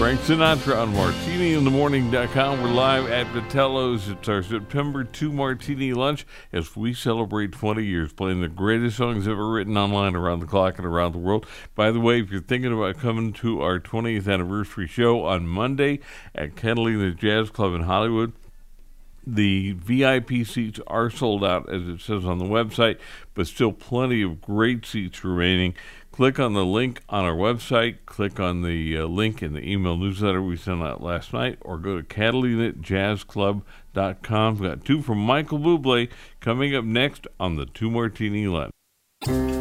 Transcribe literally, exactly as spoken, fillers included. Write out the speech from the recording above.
Frank Sinatra on Martini In The Morning dot com. We're live at Vitello's. It's our September two Martini lunch as we celebrate twenty years playing the greatest songs ever written online around the clock and around the world. By the way, if you're thinking about coming to our twentieth anniversary show on Monday at Catalina Jazz Club in Hollywood, the V I P seats are sold out, as it says on the website, but still plenty of great seats remaining. Click on the link on our website, click on the uh, link in the email newsletter we sent out last night, or go to Catalina Jazz Club dot com. We've got two from Michael Bublé coming up next on the Two Martini Lunch.